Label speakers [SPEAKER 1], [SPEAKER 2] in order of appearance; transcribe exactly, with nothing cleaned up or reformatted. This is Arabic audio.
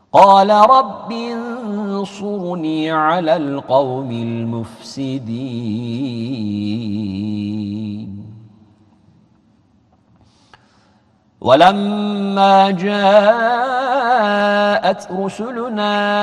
[SPEAKER 1] قال رب انصرني على القوم المفسدين ولما جاءت رسلنا